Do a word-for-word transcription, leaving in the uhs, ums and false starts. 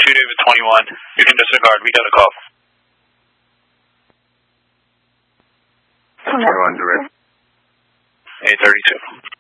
David twenty-one. You can disregard. We got a call. twenty-one direct. eight thirty-two.